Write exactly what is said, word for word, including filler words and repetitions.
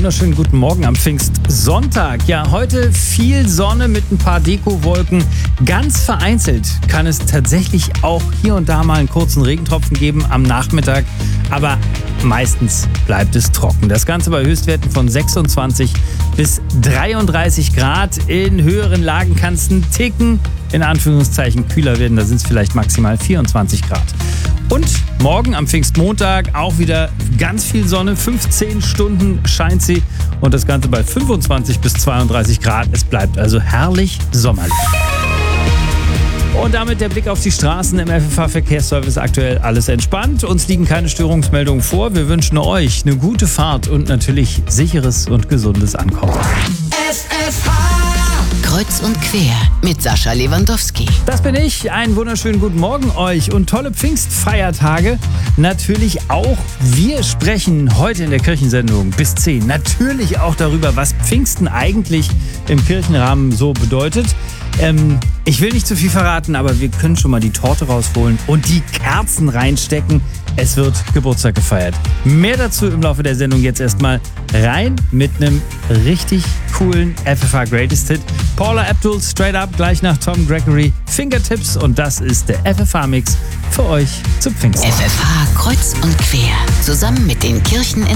wunderschönen guten Morgen am Pfingstsonntag. Ja, heute viel Sonne mit ein paar Dekowolken. Ganz vereinzelt kann es tatsächlich auch hier und da mal einen kurzen Regentropfen geben am Nachmittag. Aber meistens bleibt es trocken. Das Ganze bei Höchstwerten von sechsundzwanzig bis dreiunddreißig Grad. In höheren Lagen kann es einen Ticken, in Anführungszeichen, kühler werden. Da sind es vielleicht maximal vierundzwanzig Grad. Und morgen am Pfingstmontag auch wieder ganz viel Sonne. fünfzehn Stunden scheint sie und das Ganze bei fünfundzwanzig bis zweiunddreißig Grad. Es bleibt also herrlich sommerlich. Und damit der Blick auf die Straßen im F F H-Verkehrsservice. Aktuell alles entspannt. Uns liegen keine Störungsmeldungen vor. Wir wünschen euch eine gute Fahrt und natürlich sicheres und gesundes Ankommen. F F H Kreuz und quer mit Sascha Lewandowski. Das bin ich. Einen wunderschönen guten Morgen euch und tolle Pfingstfeiertage. Natürlich auch, wir sprechen heute in der Kirchensendung bis zehn natürlich auch darüber, was Pfingsten eigentlich im Kirchenrahmen so bedeutet. Ähm, ich will nicht zu viel verraten, aber wir können schon mal die Torte rausholen und die Kerzen reinstecken. Es wird Geburtstag gefeiert. Mehr dazu im Laufe der Sendung. Jetzt erstmal rein mit einem richtig coolen F F H Greatest Hit. Paula Abdul, Straight Up, gleich nach Tom Gregory, Fingertips. Und das ist der F F H-Mix für euch zu Pfingsten. F F H Kreuz und quer, zusammen mit den Kirchen in